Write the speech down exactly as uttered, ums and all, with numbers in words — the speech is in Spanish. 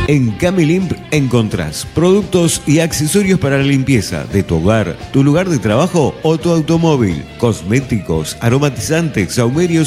En Camilimp encontrás productos y accesorios para la limpieza de tu hogar, tu lugar de trabajo o tu automóvil, cosméticos, aromatizantes, saumerios